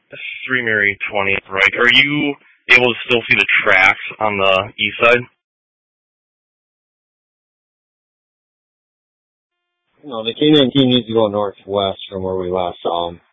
That's 3 Mary 20th, right? Are you able to still see the tracks on the east side? No, the K-19 needs to go northwest from where we last saw them.